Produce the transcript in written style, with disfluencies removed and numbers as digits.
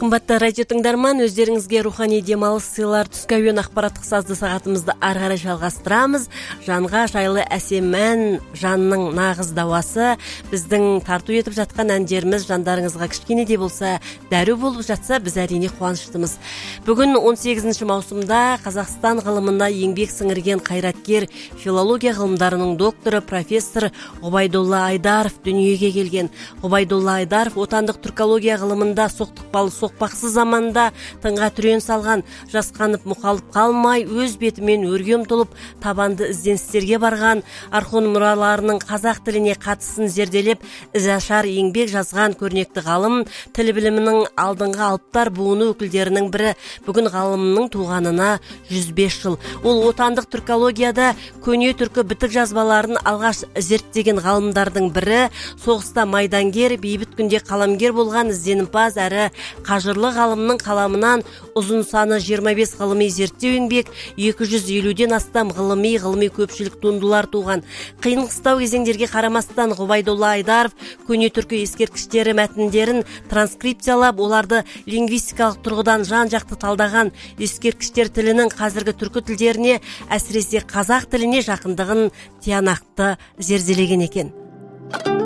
Қымбатты радио тыңдарман, өздеріңізге рухани демалыс сыйлар түскі әуен ақпараттық сазды сағатымызды ары қарай жалғастырамыз. Жанға жайлы әсем ән, жанның нағыз дауасы, біздің тарту етіп жатқан әндеріміз жандарыңызға кішкене де болса дәру болып жатса, біз әрине қуаныштымыз. Бүгін 18 маусымда Қазақстан ғылымына еңбек сіңірген қайраткер, филология ғылымдарының докторы, профессор Ғұбайдолла Айдаров дүниеге келген. Ғұбайдолла Айдаров отандық түркология ғылымында соқпақсыз заманда тыңға түрен салған, жасқанып мұқалып қалмай, өз бетімен өрге ұмтылып, табанды ізденістерге барған, архон мұраларының қазақ тіліне қатысын зерделеп, ізашар еңбек жазған көрнекті ғалым, тіл білімінің алдыңғы алыптар буыны өкілдерінің бірі. Бүгін ғалымның туғанына 105 жыл. Ол отандық түркологияда көне түркі бітік жазбаларын алғаш зерттеген ғалымдардың бірі, соғыста майдангер, бейбіт күнде қаламгер болған ізденімпаз әрі қажырлы ғалымның қаламынан ұзын саны 25 ғылыми зерттеу еңбек, 250-ден астам ғылыми көпшілік туындылар туған. Қиын-қыстау кезеңдерге қарамастан Ғұбайдолла Айдаров көне түркі ескерткіштері мәтіндерін транскрипциялап, оларды лингвистикалық тұрғыдан жан-жақты талдаған, ескерткіштер тілінің қазіргі түркі тілдеріне, әсіресе қазақ тіліне жақындығын тиянақты зерделеген екен.